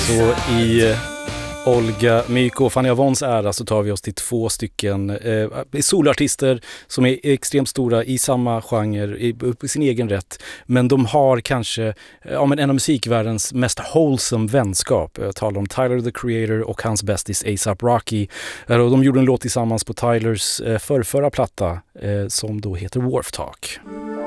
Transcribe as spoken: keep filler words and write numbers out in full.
Så i Olga Myko och Fania Vons ära så tar vi oss till två stycken eh, solartister som är extremt stora i samma genre, i, i sin egen rätt. Men de har kanske ja, men en av musikvärldens mest wholesome vänskap. Jag talar om Tyler the Creator och hans bästis A$AP Rocky. Eh, och de gjorde en låt tillsammans på Tylers eh, förrförra platta eh, som då heter Wharf Talk.